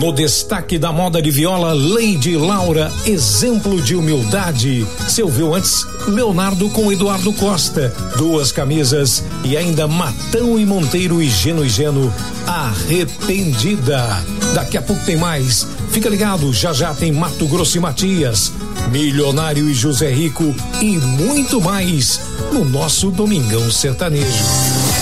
No destaque da moda de viola, Lady Laura, exemplo de humildade. Você ouviu antes Leonardo com Eduardo Costa, 2 camisas e ainda Matão e Monteiro e Geno, Arrependida. Daqui a pouco tem mais. Fica ligado, já tem Mato Grosso e Matias, Milionário e José Rico e muito mais no nosso Domingão Sertanejo.